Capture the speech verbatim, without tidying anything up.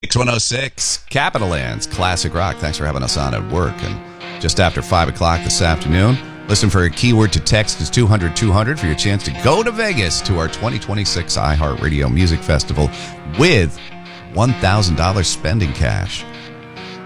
one oh six, Capital Lands, classic rock. Thanks for having us on at work. And just after five o'clock this afternoon, listen for a keyword to text is two hundred two hundred for your chance to go to Vegas to our twenty twenty-six iHeartRadio Music Festival with one thousand dollars spending cash.